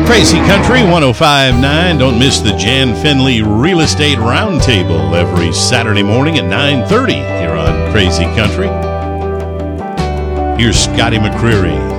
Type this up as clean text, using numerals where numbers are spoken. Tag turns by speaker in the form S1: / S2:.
S1: Crazy Country 105.9. Don't miss the Jan Finley Real Estate Roundtable every Saturday morning at 9:30 here on Crazy Country. Here's Scotty McCreery.